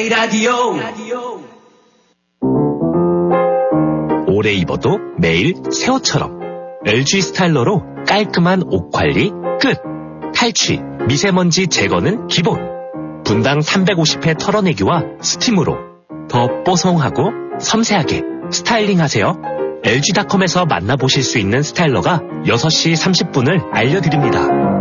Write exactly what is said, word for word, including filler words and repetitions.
K-라디오 오래 입어도 매일 새 옷처럼 엘지 스타일러로 깔끔한 옷 관리 끝. 탈취, 미세먼지 제거는 기본. 분당 삼백오십 회 털어내기와 스팀으로 더 뽀송하고 섬세하게 스타일링하세요. 엘지닷컴에서 만나보실 수 있는 스타일러가 여섯 시 삼십 분을 알려드립니다.